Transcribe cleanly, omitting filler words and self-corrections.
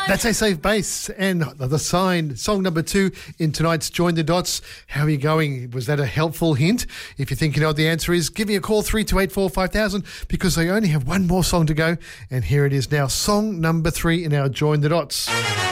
That's A Safe Bass and The Sign, song number 2 in tonight's Join the Dots. How are you going? Was that a helpful hint? If you think you know what the answer is, give me a call, 3284 5000, because I only have one more song to go. And here it is now, song number 3 in our Join the Dots.